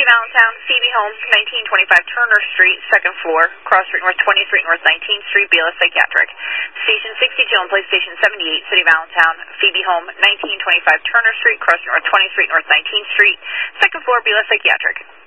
Allentown, Phoebe Home, 1925 Turner Street, second floor, cross street north 20th Street north 19th Street, BLS Psychiatric. Station 62 and place station 78, City of Allentown, Phoebe Home, 1925 Turner Street, cross street north 20th Street north 19th Street, second floor, BLS Psychiatric.